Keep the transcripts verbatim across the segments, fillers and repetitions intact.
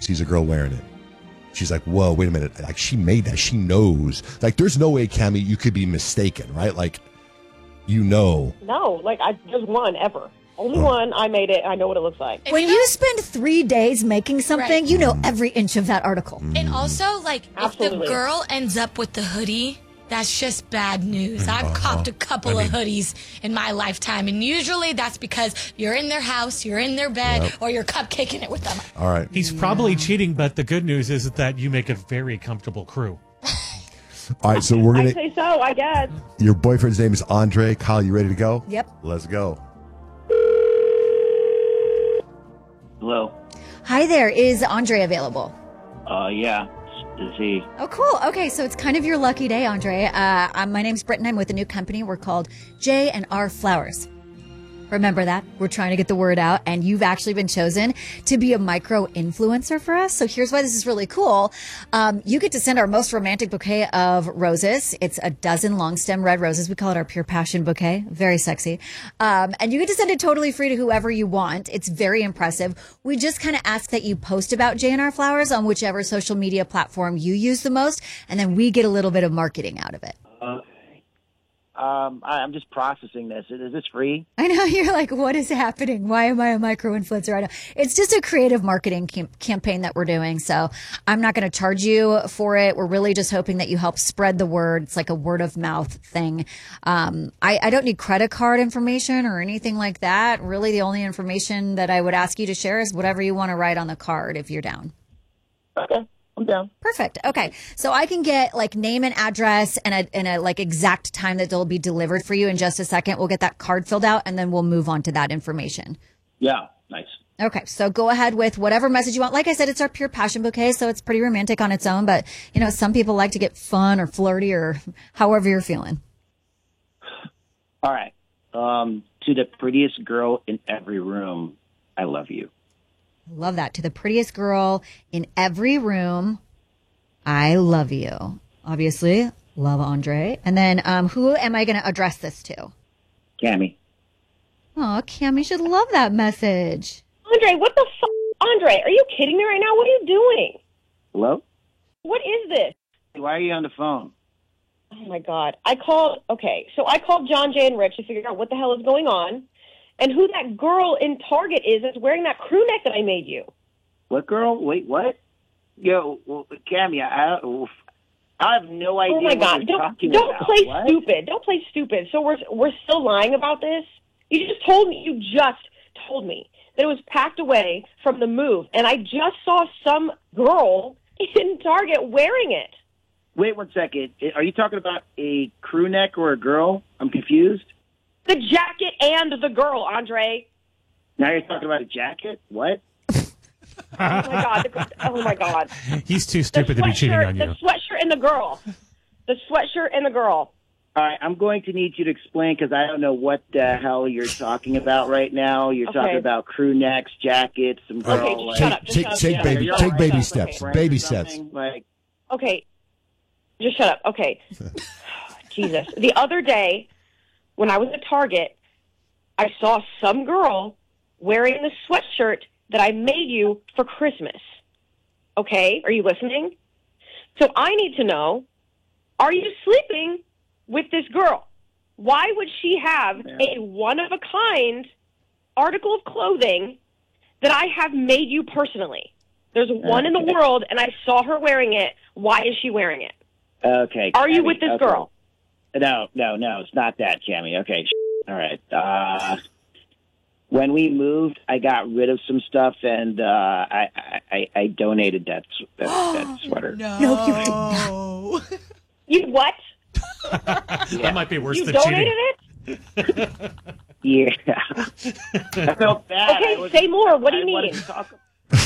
sees a girl wearing it. She's like, whoa, wait a minute. Like, she made that. She knows. Like, there's no way, Cammie, you could be mistaken, right? Like, you know. No, like, I just one ever. Only oh. one. I made it. I know what it looks like. When you spend three days making something, right. you know mm. every inch of that article. And also, like, Absolutely. if the girl ends up with the hoodie, that's just bad news. I've uh-huh. copped a couple I of mean, hoodies in my lifetime, and usually that's because you're in their house, you're in their bed, yep. or you're cupcaking it with them. All right. He's probably yeah. cheating, but the good news is that you make a very comfortable crew. All right, so we're going to... I say so, I guess. Your boyfriend's name is Andre. Kyle, you ready to go? Yep. Let's go. Hello. Hi there. Is Andre available? Uh, yeah. Is he? Oh, cool. Okay, so it's kind of your lucky day, Andre. Uh, I'm, my name's Britton. I'm with a new company. We're called J and R Flowers. Remember that? We're trying to get the word out, and you've actually been chosen to be a micro-influencer for us. So here's why this is really cool. Um, you get to send our most romantic bouquet of roses. It's a dozen long-stem red roses. We call it our Pure Passion bouquet. Very sexy. Um, and you get to send it totally free to whoever you want. It's very impressive. We just kind of ask that you post about J and R Flowers on whichever social media platform you use the most, and then we get a little bit of marketing out of it. Uh, Um, I, I'm just processing this. Is this free? I know, you're like, what is happening? Why am I a micro-influencer right now? It's just a creative marketing cam- campaign that we're doing. So I'm not going to charge you for it. We're really just hoping that you help spread the word. It's like a word of mouth thing. Um, I, I don't need credit card information or anything like that. Really, the only information that I would ask you to share is whatever you want to write on the card if you're down. Okay. I'm down. Perfect. Okay. So I can get like name and address and a, and a like exact time that they'll be delivered for you in just a second. We'll get that card filled out and then we'll move on to that information. Yeah. Nice. Okay. So go ahead with whatever message you want. Like I said, it's our Pure Passion bouquet. So it's pretty romantic on its own, but you know, some people like to get fun or flirty or however you're feeling. All right. Um, to the prettiest girl in every room, I love you. Love that. To the prettiest girl in every room, I love you. Obviously, love Andre. And then um, who am I going to address this to? Cammie. Oh, Cammie should love that message. Andre, what the f***? Andre, are you kidding me right now? What are you doing? Hello? What is this? Why are you on the phone? Oh, my God. I called, okay, so I called John, Jay, and Rich to figure out what the hell is going on and who that girl in Target is that's wearing that crew neck that I made you. What girl? Wait, what? Yo, well, Cammie, I, I have no idea oh my what God. you're don't, talking don't about. play What? stupid. Don't play stupid. So we're we're still lying about this? You just told me, you just told me that it was packed away from the move, and I just saw some girl in Target wearing it. Wait one second. Are you talking about a crew neck or a girl? I'm confused. The jacket and the girl, Andre. Now you're talking about a jacket? What? Oh, my God. The, oh, my God. He's too stupid to be cheating on you. The sweatshirt and the girl. The sweatshirt and the girl. All right, I'm going to need you to explain because I don't know what the hell you're talking about right now. You're okay. talking about crew necks, jackets, some girl. Okay, just like, shut up. Just take shut up. take Yeah. baby, You're take right. baby Okay. steps. right, Baby something, steps. Like, Okay. Just shut up. Okay. Jesus. The other day, when I was at Target, I saw some girl wearing the sweatshirt that I made you for Christmas. Okay? Are you listening? So I need to know, are you sleeping with this girl? Why would she have a one-of-a-kind article of clothing that I have made you personally? There's one in the Okay. world, and I saw her wearing it. Why is she wearing it? okay. Are you Cammie, with this okay. girl? No, no, no. It's not that, Cammie. Okay. All right. Uh, when we moved, I got rid of some stuff, and uh, I, I I donated that that, that sweater. No. No, you did not. You what? That might be worse You than donated cheating. it? Yeah. I felt bad. Okay, I was, say more. What do I you wanted mean? to talk-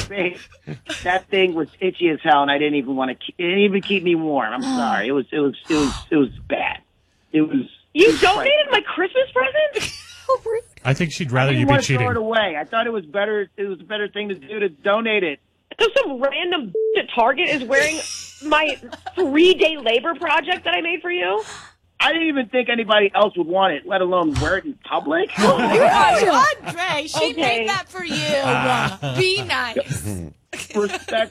That thing was itchy as hell, and I didn't even want to. Keep, it didn't even keep me warm. I'm sorry. It was. It was. It was. It was bad. It was. You it was donated frightening. my Christmas present? How rude. I think she'd I rather didn't you be want to cheating. throw it away. I thought it was better. It was a better thing to do to donate it. So some random at Target is wearing my three-day labor project that I made for you? I didn't even think anybody else would want it, let alone wear it in public. Andre, she Okay. made that for you. Be nice. Respect